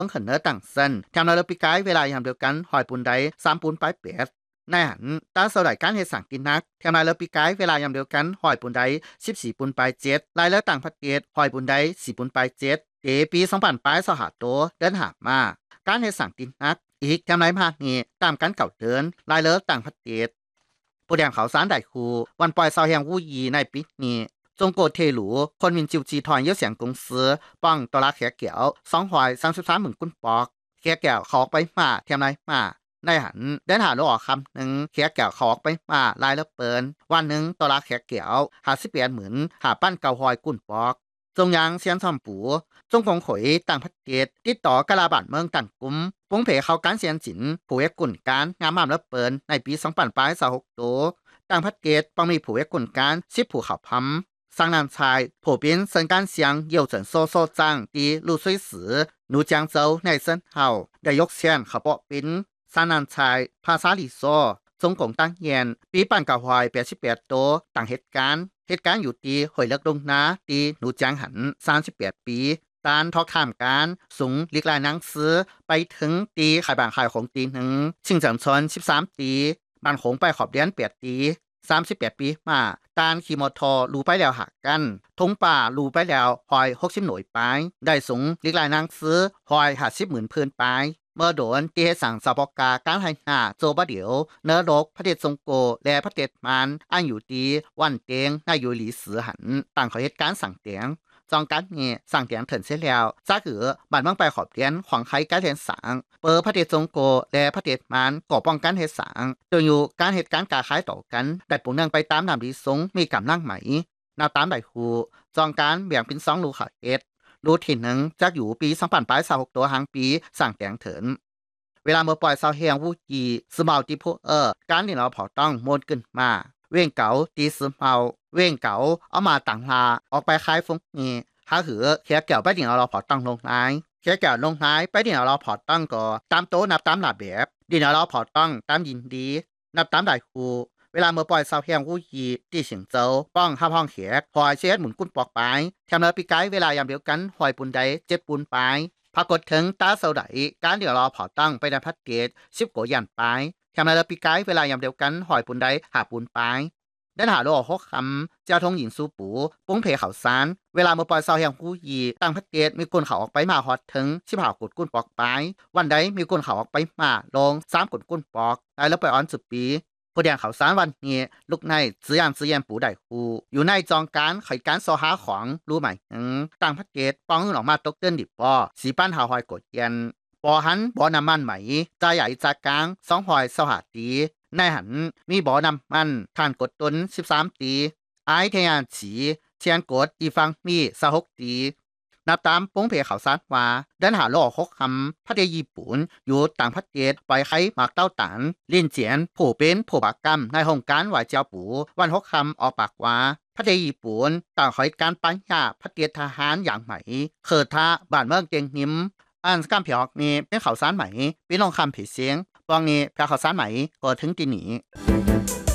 ต้องขันเนื้อต่างเส้นแถมในรปีกายเวลายามเดียวกันหอยปูนได้3 ปูนปลายเป็ดในหันตาสลายการเฮ็ดสั่งกินนักแถมในรปีกายเวลายามเดียวกันหอยปูนได้14 ปูนปลาย7รายแล้วต่างประเทศหอยปูนได้4 ปูนปลาย7ปี2025โตเดินหามาการเฮ็ดสั่งกินนักอีกแถมในภาคนี้ตามการเก่าเดินรายเลิกต่างประเทศผู้แดงเขาสารได้คูวันปล่อยเสาแห่งวูยีในปีนี้中国铁路昆明就集团有限公司帮多拉協調233 หมื่นกุนปอกเขียแก้วเขาออกไปมาเทียมไรมาในหันเดินหาโลออกคำหนึ่งเขียแก้วเขาออกไปมาลายแล้วเปินวันหนึ่งตัวละเขียแก้ว58 หมื่นหาปั้นเกาหอยกุนปอกจงยังเสียนซอมปูจงคงขอยต่างประเทศติดต่อกะลาบาดเมืองต่างกลุ่มปงเพเขาการเสียนจินผู้เอกกุนการงามแล้วเปินในปี2026ตัวต่างประเทศปังมีผู้เอกกุนการ10 ผู้เขาพัม上南菜普遍生干乡有诊所长的露水石怒江州内生后的玉县和北边上南菜ภาษาลิโซจงกงตั้งเย็นปีปันกะหอย88ตัวต่างเหตุการณ์อยู่ที่หอยเลิกลงนาที่หนูจางหัน38 ปีตานทอกถามการสูงลิกลายหนังสือไปถึงตีขายบางขายของตีหนึ่งชิงเฉิงชน13 ตีบ้านหงไปขอบเลี้ยน8 ตี38 ปีมาตานขี่มอเตอร์รูไปแล้วหักกันทงป่ารูไปแล้วหอย60 หน่วยไปได้สูงลิกลายนางซื้อหอย50 หมื่นพื้นไปเมื่อโดนที่ให้สั่งสปกาการให้หน้าโจบะเดียวเนื้อรกพระเดชทรงโกและพระเดชมันอันอยู่ดีวันเตียงนายอยู่หลีสือหันต่างขอเหตุการณ์สั่งเตียงจองการนี้สั่งเตียงเถินเสียแล้วจ้าหือบ้านเมืองไปขอบเตียนขวางไขการเทียนสังเปิดพระเดชทรงโกและพระเดชมันก่อป้องกันเหตุสังโดยอยู่การเหตุการณ์กาคล้ายต่อกันแต่ปุ่นนั่งไปตามนำดีสงมีกำลังไหมนาตามไหลคูจองการแบ่งเป็น2 รูขารูที่หนึ่งจะอยู่ปี2026ตัวหางปีสั่งเตียงเถินเวลาเมื่อปล่อยเสาเฮียงวูจีสมาติโพการที่เราเผาต้องมนขึ้นมาเว้งเก๋าตีสมาเว้งเก๋าเอามาต่างลาออกไปคล้ายฟงนี้หาหือเขียแก้วไปดิ่งเราเผาต้องลงนายเขียแก้วลงนายไปดิ่งเราเผาต้องก็ตามโต๊ะนับตามหลับแบบดิ่งเราเผาต้องตามยินดีนับตามได้คูเวลาเมื่อปล่อยเสาเฮียงวูจีตีสิงเจ้าป้องห้าห้องเขียหอยเช็ดหมุนกุ้นปอกไปแถมเนื้อปีไก่เวลายามเดียวกันหอยปุ่นใด7 ปูนไปปรากฏถึงตาเสาไดการเดี๋ยวเราเผาตั้งไปในพัดเกต10 กว่ายันไปแถมในปีกายเวลายามเดียวกันหอยปูนใดหาปูนไปได้หาโลหกคำเจ้าทงหญิงสูปูปุ้งเพเขาซานเวลาเมื่อปล่อยเสาแห่งผู้ยีตั้งพัดเกตมีคนเขาออกไปมาฮอดถึง15 กุดกุ้นปอกไปวันใดมีคนเขาออกไปมาลง3 กุดกุ้นปอกได้แล้วไปอ้อน10 ปีผู้แดงเขาสารวันนี้ลูกในซื้อยางซื้อเย็นปูได้คูอยู่ในจองการไขการโซหาของรู้ไหมต่างพัดเกตป้องออกมาตกเตือนดิบปอสีปั้นหาหอยกดเย็นปอหันบ่อน้ำมันไหมจ่าใหญ่จ่ากลาง2 หอยสหัสตีในหันมีบ่อน้ำมันทานกดต้น13 ตีไอเทียนฉีเชียนกดอีฟังมี26 ตีนับตามป้งเพเขาซานว่าเดินหาโลหกคำพัทยญี่ปุ่นอยู่ต่างประเทศไปไข่หมากเต้าตันลินเจียนผู้เป็นผู้ปากกรรมในห้องการไหวเจ้าปู่วันหกคำออกปากว่าพัทยญี่ปุ่นต่างขอยการปัญญาพัทยทหารอย่างใหม่เคิดท่าบ้านเมืองเตียงหิมอันสกัมเพียกนี่เป็นเขาซานใหม่เป็นลองคำผิดเสียงปองนี้แพ้เขาซานใหม่ก็ถึงตีหนี